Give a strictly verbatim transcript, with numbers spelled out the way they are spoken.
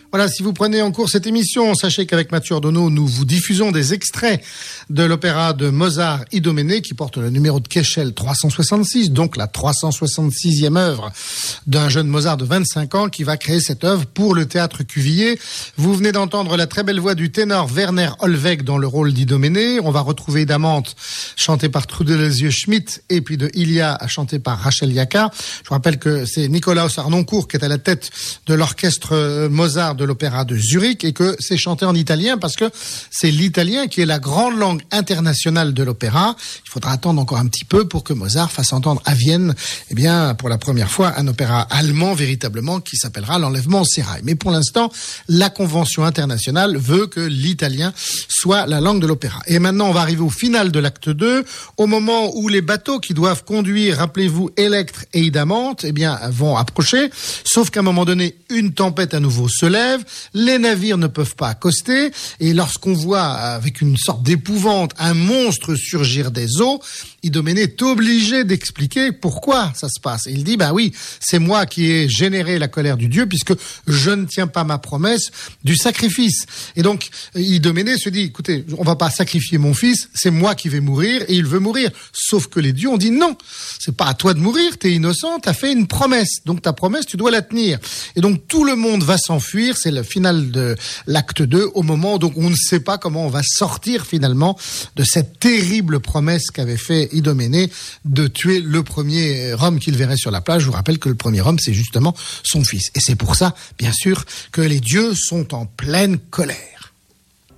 Voilà, si vous prenez en cours cette émission, sachez qu'avec Mathieu Ordonneau, nous vous diffusons des extraits de l'opéra de Mozart Idoménée qui porte le numéro de Kéchel trois cent soixante-six, donc la trois cent soixante-sixième œuvre d'un jeune Mozart de vingt-cinq ans qui va créer cette œuvre pour le théâtre Cuvillier. Vous venez d'entendre la très belle voix du ténor Werner Hollweg dans le rôle d'Idoménée. On va retrouver Damante chanté par Trudelesieux Schmidt et puis de Ilia chanté par Rachel Yaka. Je vous rappelle que c'est Nikolaus Harnoncourt qui est à la tête de l'orchestre Mozart de l'opéra de Zurich et que c'est chanté en italien parce que c'est l'italien qui est la grande langue internationale de l'opéra. Il faudra attendre encore un petit peu pour que Mozart fasse entendre à Vienne, eh bien, pour la première fois, un opéra allemand véritablement qui s'appellera L'Enlèvement au sérail. Mais pour l'instant, la convention internationale veut que l'italien soit la langue de l'opéra. Et maintenant, on va arriver au final de l'acte deux, au moment où les bateaux qui doivent conduire, rappelez-vous, Électre et Idamante, eh bien, vont approcher. Sauf qu'à un moment donné, une tempête à nouveau se lève. Les navires ne peuvent pas accoster. Et lorsqu'on voit, avec une sorte d'épouvante, un monstre surgir des eaux, Idoménée est obligé d'expliquer pourquoi ça se passe. Et il dit, bah oui, c'est moi qui ai généré la colère du dieu puisque je ne tiens pas ma promesse du sacrifice. Et donc, Idoménée se dit, écoutez, on va pas sacrifier mon fils, c'est moi qui vais mourir et il veut mourir. Sauf que les dieux ont dit non, c'est pas à toi de mourir, t'es innocent, t'as fait une promesse. Donc ta promesse, tu dois la tenir. Et donc tout le monde va s'enfuir, c'est le final de l'acte deux, au moment où donc on ne sait pas comment on va sortir finalement de cette terrible promesse qu'avait fait Idoménée de tuer le premier homme qu'il verrait sur la plage. Je vous rappelle que le premier homme, c'est justement son fils. Et c'est pour ça, bien sûr, que les dieux sont en pleine colère.